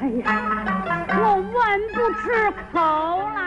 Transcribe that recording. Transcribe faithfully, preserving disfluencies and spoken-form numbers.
哎呀，我问不出口来。